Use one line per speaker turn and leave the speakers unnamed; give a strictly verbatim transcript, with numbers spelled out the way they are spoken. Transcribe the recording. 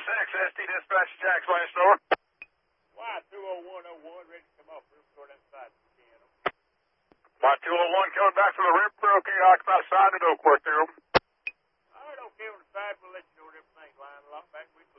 six, S T Dispatch, Jack's Lane Store.
Y two oh one oh one, ready to come off room toward inside the piano.
Y two oh one coming back from the River, okay, occupied side at Oakworth there.
All right, okay, on the side, we'll let you know when everything's lined along back with you.